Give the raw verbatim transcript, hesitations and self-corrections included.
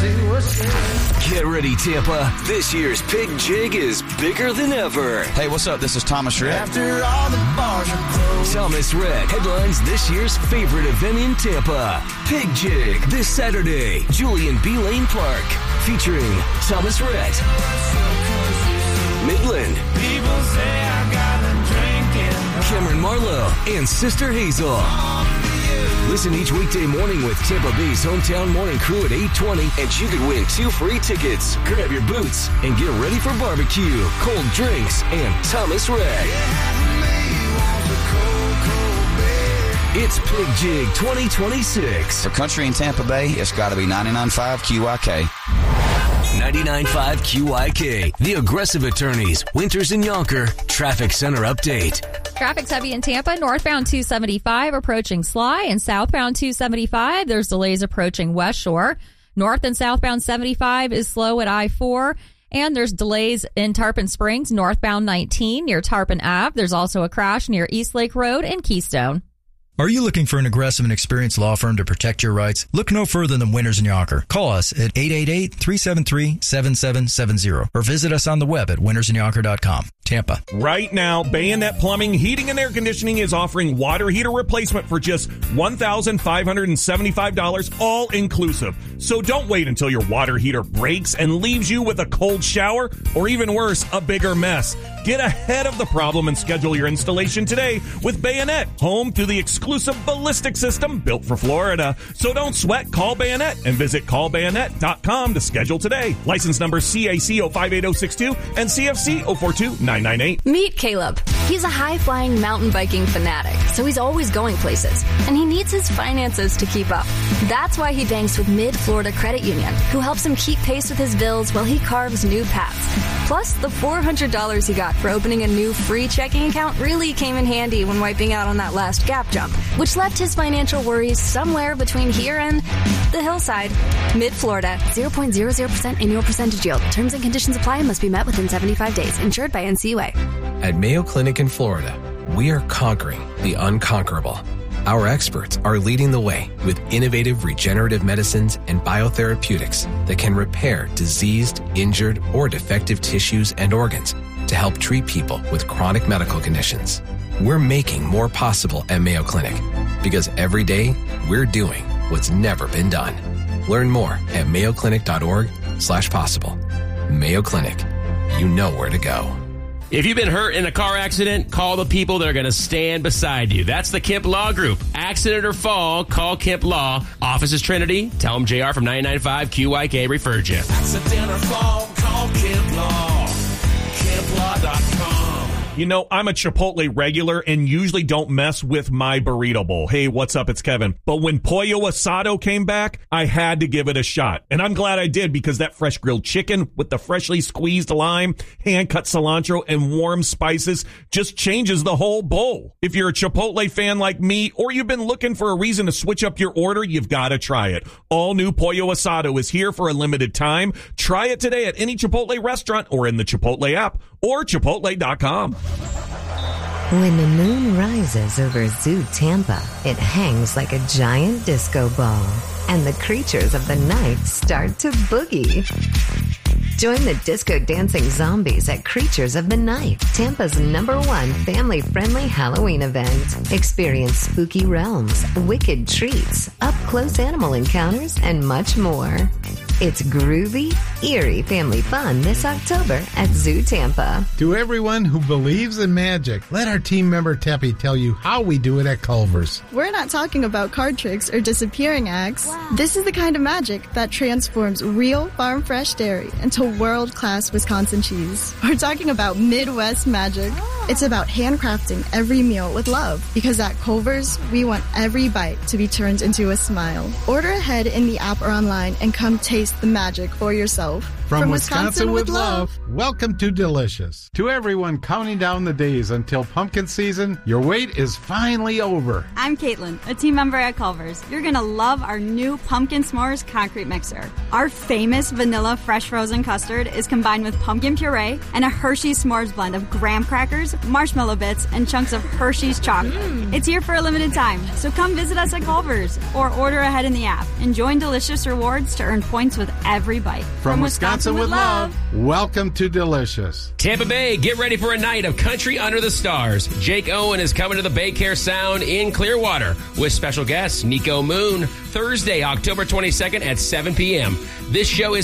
to a city. Get ready, Tampa. This year's Pig Jig is bigger than ever. Hey, what's up? This is Thomas Rhett. After all the bars are closed. Thomas Rhett headlines this year's favorite event in Tampa. Pig Jig, this Saturday, Julian B. Lane Park. Featuring Thomas Rhett, Midland, People say I got a drinking. Cameron Marlowe, and Sister Hazel. Listen each weekday morning with Tampa Bay's hometown morning crew at eight twenty, and you could win two free tickets. Grab your boots and get ready for barbecue, cold drinks, and Thomas Rhett. It's Pig Jig twenty twenty-six. For country in Tampa Bay, it's got to be ninety-nine point five Q Y K. ninety-nine point five Q Y K. The Aggressive Attorneys, Winters and Yonker, Traffic Center Update. Traffic's heavy in Tampa, northbound two seventy-five approaching Sly, and southbound two seventy-five, there's delays approaching West Shore. North and southbound seventy-five is slow at I four, and there's delays in Tarpon Springs, northbound nineteen near Tarpon Avenue. There's also a crash near East Lake Road and Keystone. Are you looking for an aggressive and experienced law firm to protect your rights? Look no further than Winters and Yonker. Call us at eight eight eight, three seven three, seven seven seven zero or visit us on the web at winters and yonker dot com. Tampa. Right now, Bayonet Plumbing, Heating, and Air Conditioning is offering water heater replacement for just one thousand five hundred seventy-five dollars, all inclusive. So don't wait until your water heater breaks and leaves you with a cold shower, or even worse, a bigger mess. Get ahead of the problem and schedule your installation today with Bayonet, home to the exclusive ballistic system built for Florida. So don't sweat, call Bayonet and visit call bayonet dot com to schedule today. License number C A C zero five eight zero six two and C F C zero four two nine nine eight. Meet Caleb. He's a high-flying mountain biking fanatic, so he's always going places, and he needs his finances to keep up. That's why he banks with Mid-Florida Credit Union, who helps him keep pace with his bills while he carves new paths. Plus, the four hundred dollars he got for opening a new free checking account really came in handy when wiping out on that last gap jump, which left his financial worries somewhere between here and the hillside. Mid-Florida, zero point zero zero percent annual percentage yield. Terms and conditions apply and must be met within seventy-five days. Insured by N C U A. At Mayo Clinic in Florida, we are conquering the unconquerable. Our experts are leading the way with innovative regenerative medicines and biotherapeutics that can repair diseased, injured, or defective tissues and organs to help treat people with chronic medical conditions. We're making more possible at Mayo Clinic because every day we're doing what's never been done. Learn more at mayo clinic dot org slash possible. Mayo Clinic, you know where to go. If you've been hurt in a car accident, call the people that are going to stand beside you. That's the Kemp Law Group. Accident or fall, call Kemp Law. Office is Trinity. Tell them J R from ninety-nine point five Q Y K referred you. Accident or fall, call Kemp Law. Kemp Law dot com. You know, I'm a Chipotle regular and usually don't mess with my burrito bowl. Hey, what's up? It's Kevin. But when Pollo Asado came back, I had to give it a shot. And I'm glad I did, because that fresh grilled chicken with the freshly squeezed lime, hand-cut cilantro, and warm spices just changes the whole bowl. If you're a Chipotle fan like me, or you've been looking for a reason to switch up your order, you've got to try it. All new Pollo Asado is here for a limited time. Try it today at any Chipotle restaurant or in the Chipotle app or chipotle dot com. When the moon rises over Zoo Tampa, it hangs like a giant disco ball, and the creatures of the night start to boogie. Join the disco dancing zombies at Creatures of the Night, Tampa's number one family-friendly Halloween event. Experience spooky realms, wicked treats, up-close animal encounters, and much more. It's groovy, eerie family fun this October at Zoo Tampa. To everyone who believes in magic, let our team member Teppy tell you how we do it at Culver's. We're not talking about card tricks or disappearing acts. Wow. This is the kind of magic that transforms real farm-fresh dairy into world-class Wisconsin cheese. We're talking about Midwest magic. Oh. It's about handcrafting every meal with love, because at Culver's, we want every bite to be turned into a smile. Order ahead in the app or online and come taste the magic for yourself. twelve. From, From Wisconsin, Wisconsin with love, welcome to Delicious. To everyone counting down the days until pumpkin season, your wait is finally over. I'm Caitlin, a team member at Culver's. You're going to love our new Pumpkin S'mores concrete mixer. Our famous vanilla fresh frozen custard is combined with pumpkin puree and a Hershey's S'mores blend of graham crackers, marshmallow bits, and chunks of Hershey's chocolate. Mm. It's here for a limited time, so come visit us at Culver's or order ahead in the app and join Delicious Rewards to earn points with every bite. From, From Wisconsin, Wisconsin with love, welcome to Delicious. Tampa Bay, get ready for a night of country under the stars. Jake Owen is coming to the Baycare Sound in Clearwater with special guest Nico Moon Thursday, October twenty-second at seven p.m. This show is